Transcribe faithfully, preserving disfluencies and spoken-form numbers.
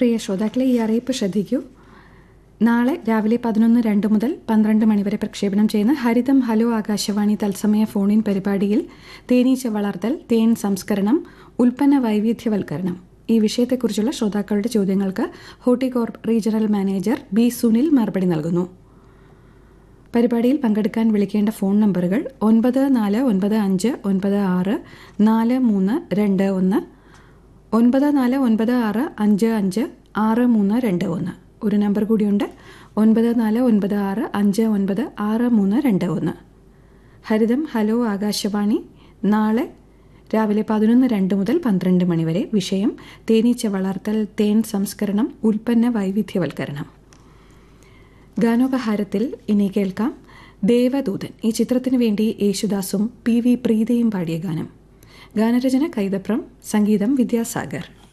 പ്രിയ ശ്രോതാക്കളെ, ഈ അറിയിപ്പ് ശ്രദ്ധിക്കൂ. നാളെ രാവിലെ പതിനൊന്ന് രണ്ട് മുതൽ പന്ത്രണ്ട് മണിവരെ പ്രക്ഷേപണം ചെയ്യുന്ന ഹരിതം ഹലോ ആകാശവാണി തത്സമയ ഫോണിൻ പരിപാടിയിൽ തേനീച്ച വളർത്തൽ, തേൻ സംസ്കരണം, ഉൽപ്പന്ന വൈവിധ്യവൽക്കരണം ഈ വിഷയത്തെക്കുറിച്ചുള്ള ശ്രോതാക്കളുടെ ചോദ്യങ്ങൾക്ക് Horticorp regional manager B Sunil മറുപടി നൽകുന്നു. പരിപാടിയിൽ പങ്കെടുക്കാൻ വിളിക്കേണ്ട ഫോൺ നമ്പറുകൾ ഒൻപത് നാല് ഒൻപത് അഞ്ച് ഒൻപത് ആറ് നാല് മൂന്ന് രണ്ട് ഒന്ന്, ഒൻപത് നാല് ഒൻപത് ആറ് അഞ്ച് അഞ്ച് ആറ് മൂന്ന് രണ്ട് ഒന്ന്. ഒരു നമ്പർ കൂടിയുണ്ട്, ഒൻപത് നാല് ഒൻപത് ആറ് അഞ്ച് ഒൻപത് ആറ് മൂന്ന് രണ്ട് ഒന്ന്. ഹരിതം ഹലോ ആകാശവാണി നാളെ രാവിലെ പതിനൊന്ന് രണ്ട് മുതൽ പന്ത്രണ്ട് മണിവരെ. വിഷയം തേനീച്ച വളർത്തൽ, തേൻ സംസ്കരണം, ഉൽപ്പന്ന വൈവിധ്യവൽക്കരണം. ഗാനോപഹാരത്തിൽ ഇനി കേൾക്കാം ദേവദൂതൻ. ഈ ചിത്രത്തിനു വേണ്ടി യേശുദാസും പി വി പ്രീതയും പാടിയ ഗാനം. ഗാനരചന കൈതപ്രം, സംഗീതം വിദ്യാസാഗർ.